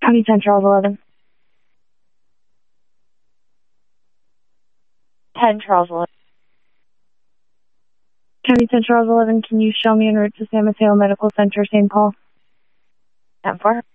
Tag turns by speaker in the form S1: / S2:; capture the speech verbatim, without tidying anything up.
S1: County ten Charles eleven.
S2: ten Charles eleven.
S1: County ten Charles eleven, can you show me en route to San Mateo Medical Center, Saint Paul?
S2: ten four.